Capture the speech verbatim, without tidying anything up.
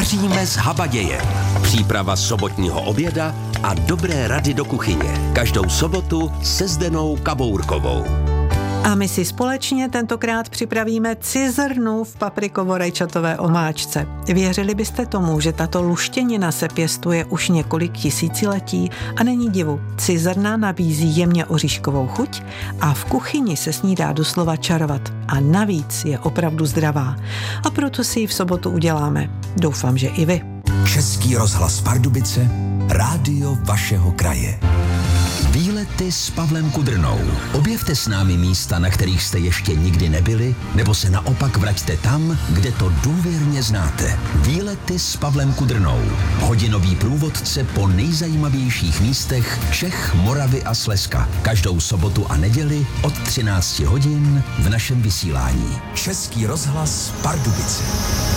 Vaříme z habaděje. Příprava sobotního oběda a dobré rady do kuchyně. Každou sobotu se Zdenou Kabourkovou. A my si společně tentokrát připravíme cizrnu v paprikovo-rajčatové omáčce. Věřili byste tomu, že tato luštěnina se pěstuje už několik tisíciletí a není divu. Cizrna nabízí jemně oříškovou chuť a v kuchyni se s ní dá doslova čarovat. A navíc je opravdu zdravá. A proto si ji v sobotu uděláme. Doufám, že i vy. Český rozhlas Pardubice, rádio vašeho kraje. Výlety s Pavlem Kudrnou. Objevte s námi místa, na kterých jste ještě nikdy nebyli, nebo se naopak vraťte tam, kde to důvěrně znáte. Výlety s Pavlem Kudrnou. Hodinový průvodce po nejzajímavějších místech Čech, Moravy a Slezska. Každou sobotu a neděli od třinácti hodin v našem vysílání. Český rozhlas Pardubice.